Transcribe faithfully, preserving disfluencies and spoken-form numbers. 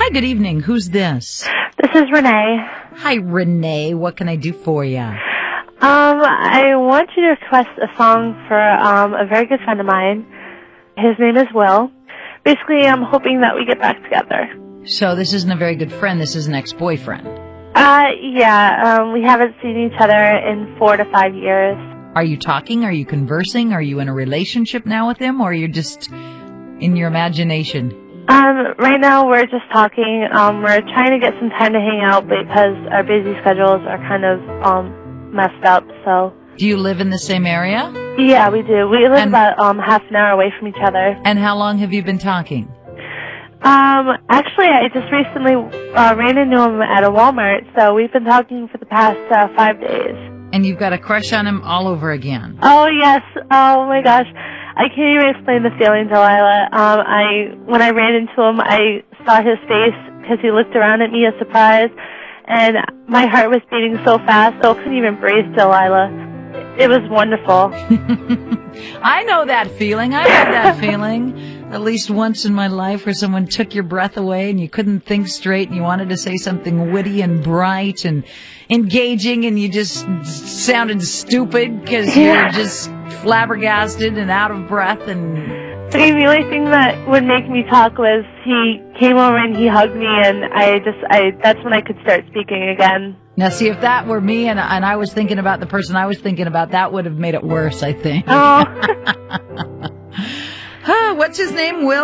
Hi, good evening. Who's this? This is Renee. Hi, Renee. What can I do for you? Um, I want you to request a song for um, a very good friend of mine. His name is Will. Basically, I'm hoping that we get back together. So this isn't a very good friend. This is an ex-boyfriend. Uh, yeah. Um, we haven't seen each other in four to five years. Are you talking? Are you conversing? Are you in a relationship now with him, or are you just in your imagination? Um, right now we're just talking. Um, we're trying to get some time to hang out because our busy schedules are kind of um messed up. So. Do you live in the same area? Yeah, we do. We live And- about um half an hour away from each other. And how long have you been talking? Um, actually, I just recently uh, ran into him at a Walmart, so we've been talking for the past uh, five days. And you've got a crush on him all over again. Oh yes. Oh my gosh. I can't even explain the feeling, Delilah. Um, I when I ran into him, I saw his face because he looked around at me as surprised, and my heart was beating so fast, so I couldn't even breathe, Delilah. It was wonderful. I know that feeling. I had that feeling at least once in my life where someone took your breath away and you couldn't think straight and you wanted to say something witty and bright and engaging and you just sounded stupid because Yeah. you were just flabbergasted and out of breath. And The only thing that would make me talk was he came over and he hugged me, and I just, I that's when I could start speaking again. now, see, if that were me and, and I was thinking about the person I was thinking about, that would have made it worse, I think. Oh. Huh, what's his name, Will?